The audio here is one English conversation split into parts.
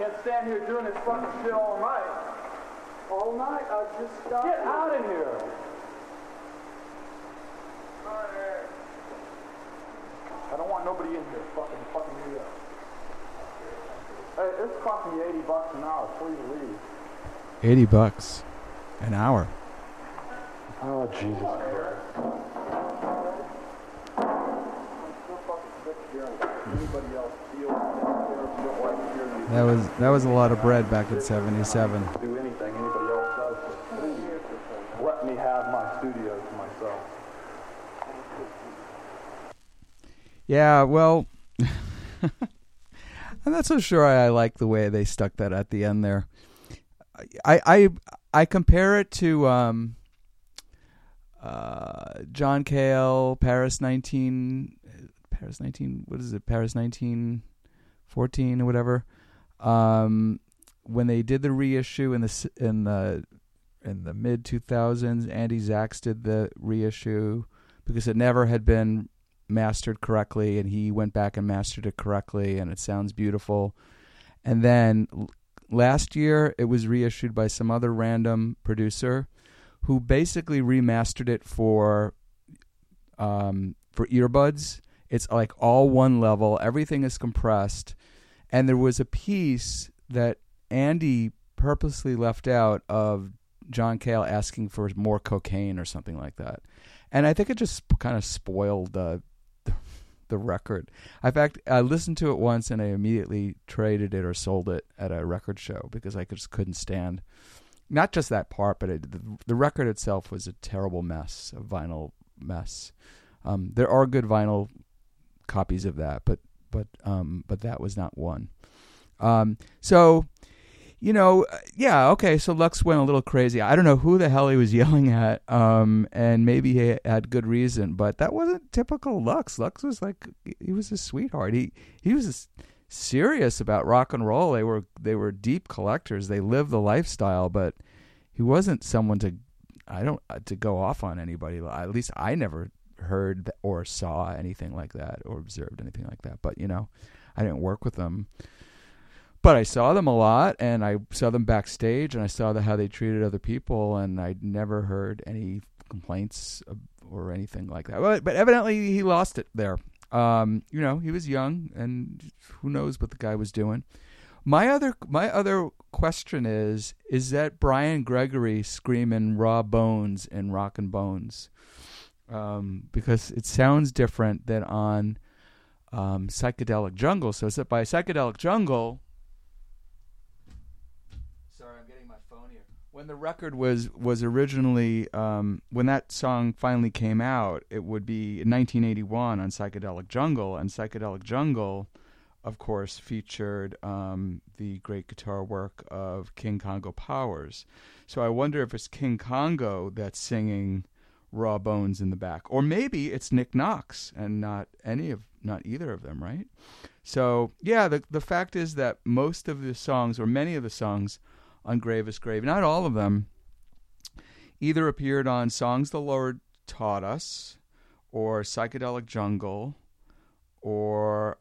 can't stand here doing this fucking shit all night. All night, I just got... Get out of here! I don't want nobody in here fucking me up. Hey, it's costing me $80 an hour. Please leave. $80 an hour. Oh, Jesus Christ. Anybody else feel That was a lot of bread back in '77. do anything anybody else does, but please let me have my studio to myself. Yeah, well, I'm not so sure I like the way they stuck that at the end there. I compare it to John Cale, Paris 1914 or whatever. When they did the reissue in the mid 2000s, Andy Zax did the reissue because it never had been mastered correctly, and he went back and mastered it correctly, and it sounds beautiful. And then last year it was reissued by some other random producer who basically remastered it for earbuds. It's like all one level, everything is compressed, and there was a piece that Andy purposely left out of John Cale asking for more cocaine or something like that. And I think it just kind of spoiled the record. In fact, I listened to it once and I immediately traded it or sold it at a record show because I just couldn't stand, not just that part, but the record itself was a terrible mess, a vinyl mess. There are good vinyl copies of that, but that was not one. So, yeah, okay, so Lux went a little crazy. I don't know who the hell he was yelling at, and maybe he had good reason, but that wasn't typical Lux. Lux was like, he was a sweetheart. He was serious about rock and roll. They were deep collectors. They lived the lifestyle, but he wasn't someone to go off on anybody. At least I never heard or saw anything like that or observed anything like that. But, I didn't work with them. But I saw them a lot, and I saw them backstage, and I saw how they treated other people, and I never heard any complaints or anything like that. But evidently he lost it there. He was young, and who knows what the guy was doing. My other question is that Brian Gregory screaming raw bones in Rockin' Bones? Because it sounds different than on Psychedelic Jungle. So by Psychedelic Jungle... When the record was originally, when that song finally came out, it would be in 1981 on Psychedelic Jungle, and Psychedelic Jungle, of course, featured the great guitar work of King Congo Powers. So I wonder if it's King Congo that's singing Raw Bones in the back, or maybe it's Nick Knox and not either of them, right? So yeah, the fact is that most of the songs, or many of the songs on Grave is Grave, not all of them, either appeared on Songs the Lord Taught Us, or Psychedelic Jungle, or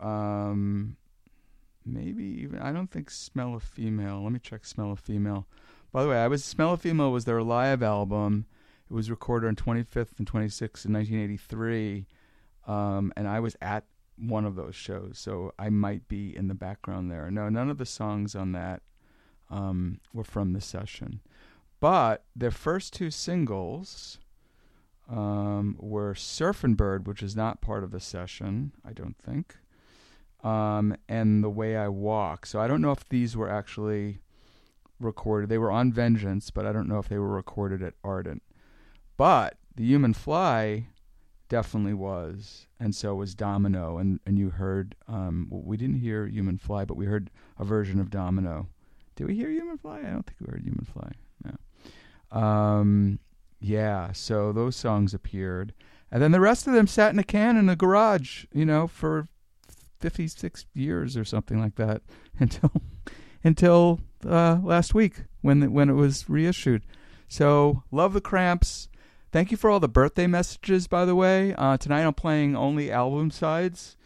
maybe even, I don't think Smell a Female. Let me check Smell a Female. By the way, Smell a Female was their live album. It was recorded on 25th and 26th in 1983, and I was at one of those shows, so I might be in the background there. No, none of the songs on that were from the session. But their first two singles were Surfin' Bird, which is not part of the session, I don't think, and The Way I Walk. So I don't know if these were actually recorded. They were on Vengeance, but I don't know if they were recorded at Ardent. But The Human Fly definitely was, and so was Domino. And you heard, we didn't hear Human Fly, but we heard a version of Domino. Did we hear Human Fly? I don't think we heard Human Fly. No. Yeah, so those songs appeared. And then the rest of them sat in a can in the garage, for 56 years or something like that until last week when it was reissued. So, love the Cramps. Thank you for all the birthday messages, by the way. Tonight I'm playing only album sides.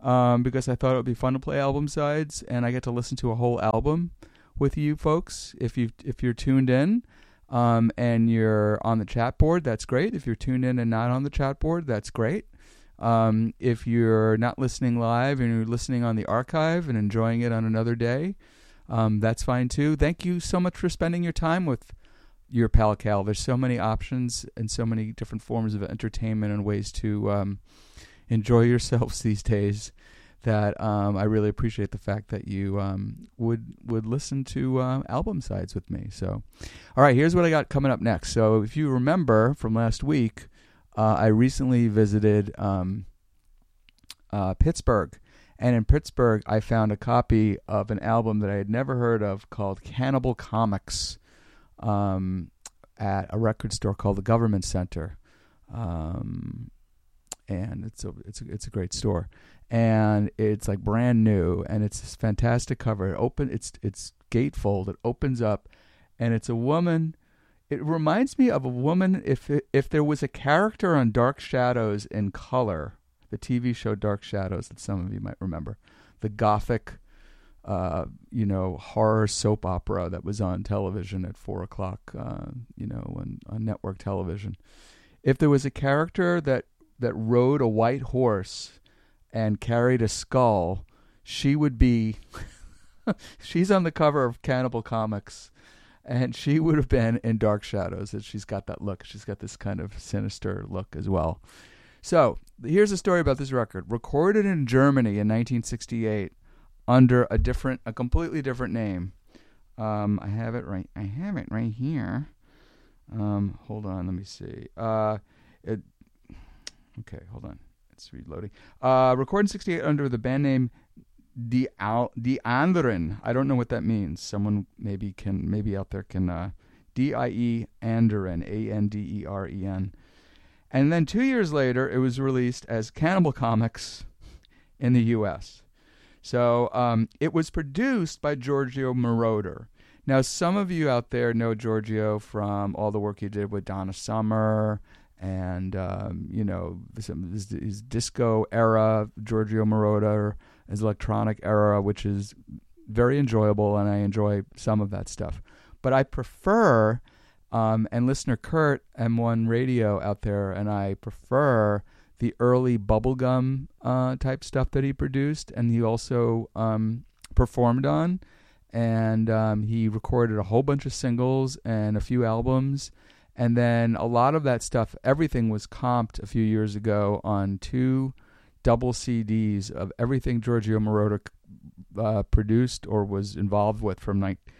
because I thought it would be fun to play album sides, and I get to listen to a whole album with you folks. If you're tuned in, and you're on the chat board, that's great. If you're tuned in and not on the chat board, that's great. If you're not listening live and you're listening on the archive and enjoying it on another day, that's fine too. Thank you so much for spending your time with your Pal Cal. There's so many options and so many different forms of entertainment and ways to enjoy yourselves these days that I really appreciate the fact that you would listen to album sides with me. So, all right, here's what I got coming up next. So if you remember from last week, I recently visited Pittsburgh. And in Pittsburgh, I found a copy of an album that I had never heard of called Cannibal Comics at a record store called the Government Center. And it's a great store. And it's like brand new, and it's this fantastic cover. It's gatefold. It opens up, and it's a woman. It reminds me of a woman if there was a character on Dark Shadows in color, the TV show Dark Shadows that some of you might remember, the gothic, horror soap opera that was on television at 4:00, on network television. If there was a character that rode a white horse and carried a skull, she would be. She's on the cover of Cannibal Comics. And she would have been in Dark Shadows. And she's got that look. She's got this kind of sinister look as well. So here's a story about this record. Recorded in Germany in 1968 under a completely different name. I have it right here. Hold on, let me see. Okay, hold on. It's reloading. Recorded in 68 under the band name Die Anderen. I don't know what that means. Someone maybe out there can Die Anderen, Anderen. And then 2 years later, it was released as Cannibal Comics in the U.S. So it was produced by Giorgio Moroder. Now, some of you out there know Giorgio from all the work he did with Donna Summer and his disco era, Giorgio Moroder. His electronic era, which is very enjoyable, and I enjoy some of that stuff. But I prefer, and listener Kurt, M1 Radio out there, and I prefer the early bubblegum type stuff that he produced, and he also performed on. And he recorded a whole bunch of singles and a few albums. And then a lot of that stuff, everything was comped a few years ago on 2 double CDs of everything Giorgio Moroder produced or was involved with from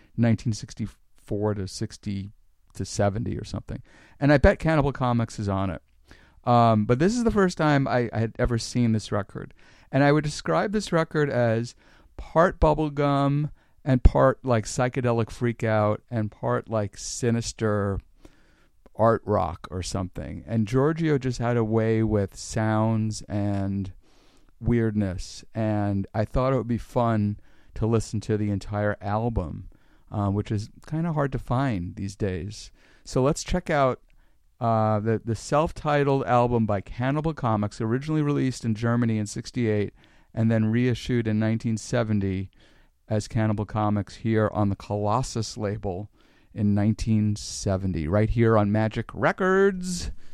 1964 to 60 to 70 or something. And I bet Cannibal Comics is on it. But this is the first time I had ever seen this record. And I would describe this record as part bubblegum and part like psychedelic freak out and part like sinister art rock or something. And Giorgio just had a way with sounds and weirdness, and I thought it would be fun to listen to the entire album, which is kind of hard to find these days. So let's check out the self-titled album by Cannibal Comics, originally released in Germany in 1968 and then reissued in 1970 as Cannibal Comics here on the Colossus label in 1970, right here on Magic Records.